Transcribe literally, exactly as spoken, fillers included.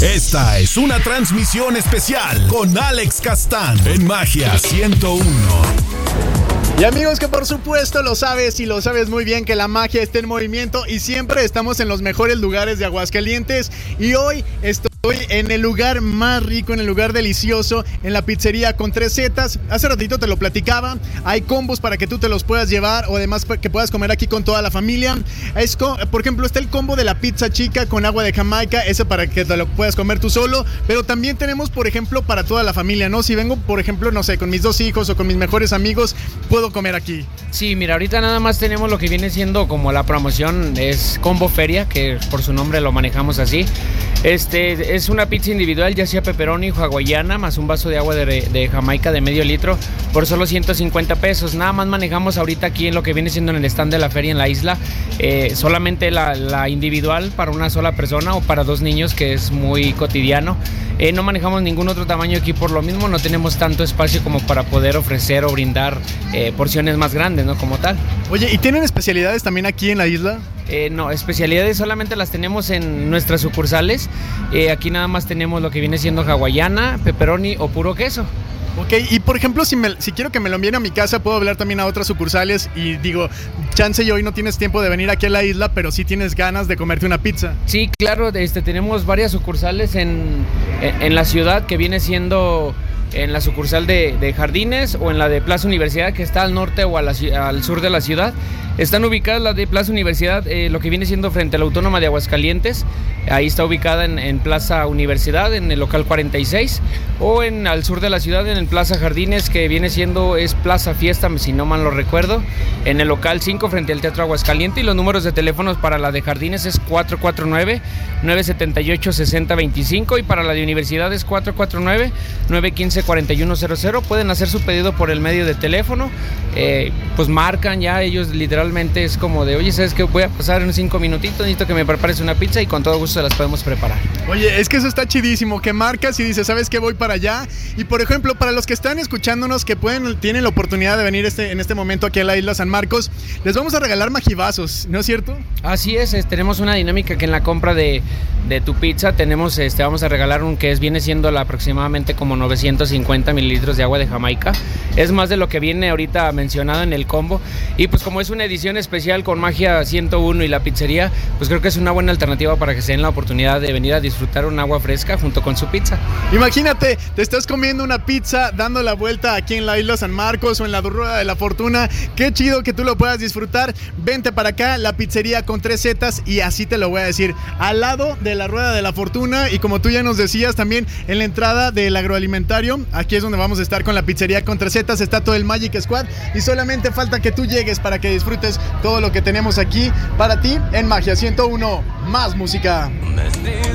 Esta es una transmisión especial con Alex Castán en Magia ciento uno. Y amigos, que por supuesto lo sabes y lo sabes muy bien, que la magia está en movimiento y siempre estamos en los mejores lugares de Aguascalientes. Y hoy estoy en el lugar más rico, en el lugar delicioso, en la pizzería con tres zetas. Hace ratito te lo platicaba, hay combos para que tú te los puedas llevar o además que puedas comer aquí con toda la familia. Es, por ejemplo, está el combo de la pizza chica con agua de Jamaica, ese para que te lo puedas comer tú solo. Pero también tenemos, por ejemplo, para toda la familia, ¿no? Si vengo, por ejemplo, no sé, con mis dos hijos o con mis mejores amigos, puedo comer aquí. Sí, mira, ahorita nada más tenemos lo que viene siendo como la promoción, es Combo Feria, que por su nombre lo manejamos así. Este es una pizza individual, ya sea pepperoni o hawaiana, más un vaso de agua de, de Jamaica de medio litro por solo ciento cincuenta pesos. Nada más manejamos ahorita aquí en lo que viene siendo en el stand de la feria en la isla, eh, solamente la, la individual para una sola persona o para dos niños, que es muy cotidiano. Eh, no manejamos ningún otro tamaño aquí por lo mismo, no tenemos tanto espacio como para poder ofrecer o brindar eh, porciones más grandes, ¿no? Como tal. Oye, ¿y tienen especialidades también aquí en la isla? Eh, no, especialidades solamente las tenemos en nuestras sucursales. Eh, aquí nada más tenemos lo que viene siendo hawaiana, pepperoni o puro queso. Ok, y por ejemplo, si, me, si quiero que me lo envíen a mi casa, puedo hablar también a otras sucursales y digo, chance y hoy no tienes tiempo de venir aquí a la isla, pero sí tienes ganas de comerte una pizza. Sí, claro, este, tenemos varias sucursales en, en, en la ciudad, que viene siendo en la sucursal de, de Jardines o en la de Plaza Universidad, que está al norte o a la, al sur de la ciudad. Están ubicadas la de Plaza Universidad, eh, lo que viene siendo frente a la Autónoma de Aguascalientes. Ahí está ubicada en, en Plaza Universidad, en el local cuarenta y seis, o en al sur de la ciudad, en el Plaza Jardines, que viene siendo, es Plaza Fiesta, si no mal lo recuerdo, en el local cinco, frente al Teatro Aguascalientes. Y los números de teléfonos para la de Jardines es cuatro cuatro nueve, nueve siete ocho, seis cero dos cinco y para la de Universidad es cuatro cuatro nueve, nueve uno cinco, cuatro uno cero cero. Pueden hacer su pedido por el medio de teléfono, eh, pues marcan ya, ellos literalmente es como de, oye, ¿sabes qué? Voy a pasar en cinco minutitos, necesito que me prepares una pizza, y con todo gusto se las podemos preparar. Oye, es que eso está chidísimo, que marcas y dices, ¿sabes qué? Voy para allá. Y por ejemplo, para los que están escuchándonos, que pueden, tienen la oportunidad de venir este, en este momento aquí a la isla San Marcos, les vamos a regalar magibazos, ¿no es cierto? Así es, es tenemos una dinámica que en la compra de, de tu pizza tenemos, este, vamos a regalar un que es, viene siendo la, aproximadamente como novecientos cincuenta mililitros de agua de Jamaica. Es más de lo que viene ahorita mencionado en el combo. Y pues como es una edición especial con Magia ciento uno y la pizzería, pues creo que es una buena alternativa para que se den la oportunidad de venir a disfrutar un agua fresca junto con su pizza. Imagínate, te estás comiendo una pizza dando la vuelta aquí en la isla San Marcos o en la Rueda de la Fortuna. Qué chido que tú lo puedas disfrutar. Vente para acá, la pizzería con tres zetas, y así te lo voy a decir, al lado de la Rueda de la Fortuna. Y como tú ya nos decías, también en la entrada del agroalimentario, aquí es donde vamos a estar con la pizzería con tres zetas. Está todo el Magic Squad y solamente falta que tú llegues para que disfrutes todo lo que tenemos aquí para ti en Magia ciento uno. Más música.